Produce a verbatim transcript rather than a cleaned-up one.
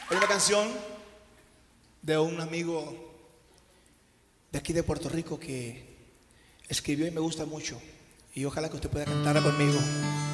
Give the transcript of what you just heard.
Hay una canción de un amigo de aquí de Puerto Rico que escribió y me gusta mucho. Y ojalá que usted pueda cantarla conmigo.